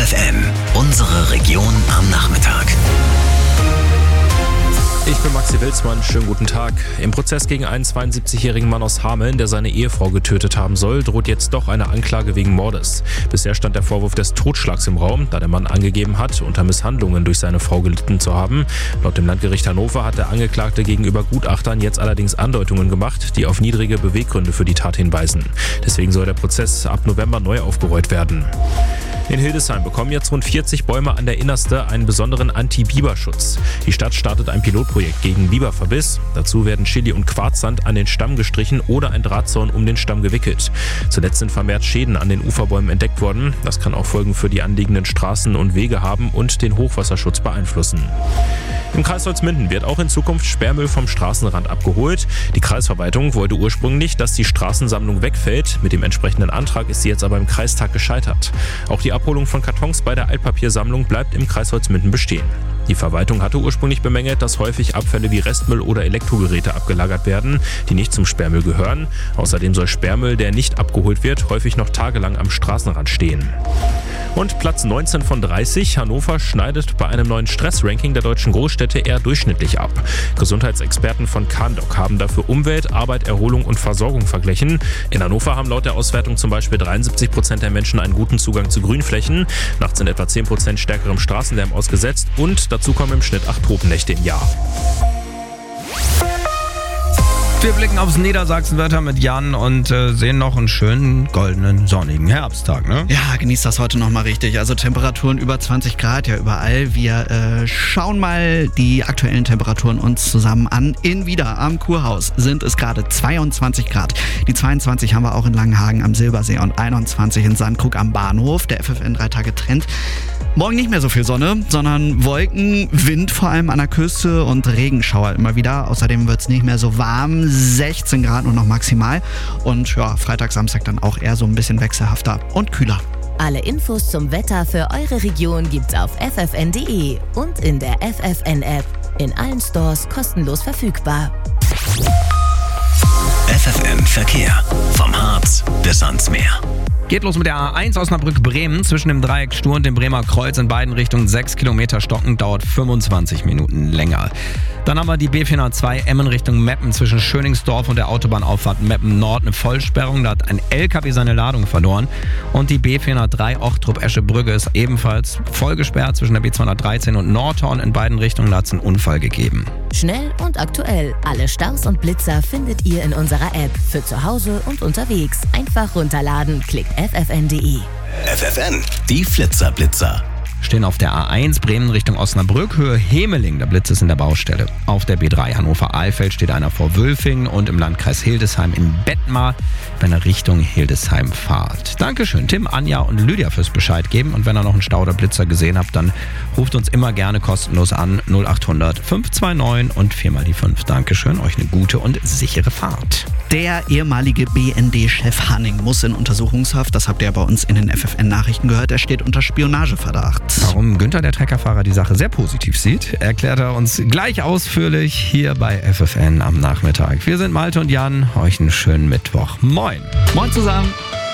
FFN, unsere Region am Nachmittag. Ich bin Maxi Wilsmann, schönen guten Tag. Im Prozess gegen einen 72-jährigen Mann aus Hameln, der seine Ehefrau getötet haben soll, droht jetzt doch eine Anklage wegen Mordes. Bisher stand der Vorwurf des Totschlags im Raum, da der Mann angegeben hat, unter Misshandlungen durch seine Frau gelitten zu haben. Laut dem Landgericht Hannover hat der Angeklagte gegenüber Gutachtern jetzt allerdings Andeutungen gemacht, die auf niedrige Beweggründe für die Tat hinweisen. Deswegen soll der Prozess ab November neu aufgerollt werden. In Hildesheim bekommen jetzt rund 40 Bäume an der Innerste einen besonderen Anti-Biberschutz. Die Stadt startet ein Pilotprojekt gegen Biberverbiss. Dazu werden Chili und Quarzsand an den Stamm gestrichen oder ein Drahtzaun um den Stamm gewickelt. Zuletzt sind vermehrt Schäden an den Uferbäumen entdeckt worden. Das kann auch Folgen für die anliegenden Straßen und Wege haben und den Hochwasserschutz beeinflussen. Im Kreis Holzminden wird auch in Zukunft Sperrmüll vom Straßenrand abgeholt. Die Kreisverwaltung wollte ursprünglich, dass die Straßensammlung wegfällt. Mit dem entsprechenden Antrag ist sie jetzt aber im Kreistag gescheitert. Auch die Abholung von Kartons bei der Altpapiersammlung bleibt im Kreis Holzminden bestehen. Die Verwaltung hatte ursprünglich bemängelt, dass häufig Abfälle wie Restmüll oder Elektrogeräte abgelagert werden, die nicht zum Sperrmüll gehören. Außerdem soll Sperrmüll, der nicht abgeholt wird, häufig noch tagelang am Straßenrand stehen. Und Platz 19 von 30. Hannover schneidet bei einem neuen Stressranking der deutschen Großstädte eher durchschnittlich ab. Gesundheitsexperten von Kahndorf haben dafür Umwelt, Arbeit, Erholung und Versorgung verglichen. In Hannover haben laut der Auswertung zum Beispiel 73% der Menschen einen guten Zugang zu Grünflächen. Nachts sind etwa 10% stärkerem Straßenlärm ausgesetzt und dazu kommen im Schnitt 8 Tropennächte im Jahr. Wir blicken aufs Niedersachsenwetter mit Jan und sehen noch einen schönen, goldenen, sonnigen Herbsttag, ne? Ja, genießt das heute nochmal richtig. Also Temperaturen über 20 Grad, ja überall. Wir schauen mal die aktuellen Temperaturen uns zusammen an. In Wieder am Kurhaus sind es gerade 22 Grad. Die 22 haben wir auch in Langenhagen am Silbersee und 21 in Sandkrug am Bahnhof. Der FFN 3 Tage Trend. Morgen nicht mehr so viel Sonne, sondern Wolken, Wind vor allem an der Küste und Regenschauer immer wieder. Außerdem wird es nicht mehr so warm, 16 Grad nur noch maximal. Und ja, Freitag, Samstag dann auch eher so ein bisschen wechselhafter und kühler. Alle Infos zum Wetter für eure Region gibt's auf ffn.de und in der FFN-App. In allen Stores kostenlos verfügbar. FFN Verkehr. Vom Harz bis ans Meer. Geht los mit der A1 Osnabrück-Bremen. Zwischen dem Dreieck Stur und dem Bremer Kreuz in beiden Richtungen 6 Kilometer stocken, dauert 25 Minuten länger. Dann haben wir die B402 Emmen Richtung Meppen zwischen Schöningsdorf und der Autobahnauffahrt Meppen Nord eine Vollsperrung. Da hat ein LKW seine Ladung verloren. Und die B403 Ochtrup-Eschebrügge ist ebenfalls voll gesperrt zwischen der B213 und Nordhorn in beiden Richtungen. Da hat es einen Unfall gegeben. Schnell und aktuell. Alle Staus und Blitzer findet ihr in unserer App. Für zu Hause und unterwegs. Einfach runterladen. Klickt ffn.de. FFN, die Flitzer-Blitzer. Stehen auf der A1 Bremen Richtung Osnabrück, Höhe Hemeling, der Blitz ist in der Baustelle. Auf der B3 Hannover-Alfeld steht einer vor Wülfingen und im Landkreis Hildesheim in Bettmar bei einer Richtung Hildesheim fahrt. Dankeschön Tim, Anja und Lydia fürs Bescheid geben und wenn ihr noch einen Stau oder Blitzer gesehen habt, dann ruft uns immer gerne kostenlos an 0800 529 und 4 mal die 5. Dankeschön, euch eine gute und sichere Fahrt. Der ehemalige BND-Chef Hanning muss in Untersuchungshaft. Das habt ihr ja bei uns in den FFN-Nachrichten gehört. Er steht unter Spionageverdacht. Warum Günther, der Treckerfahrer, die Sache sehr positiv sieht, erklärt er uns gleich ausführlich hier bei FFN am Nachmittag. Wir sind Malte und Jan. Euch einen schönen Mittwoch. Moin. Moin zusammen.